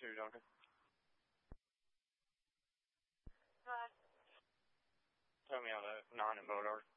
Sue Duncan. Hi. Tell me on a non-and boat art.